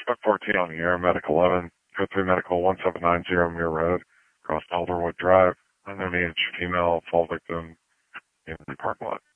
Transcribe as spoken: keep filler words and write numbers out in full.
Truck fourteen on the air, Medic eleven, Code three Medical one seven nine zero Muir Road, across Alderwood Drive. Unknown age, female, fall victim in the parking lot.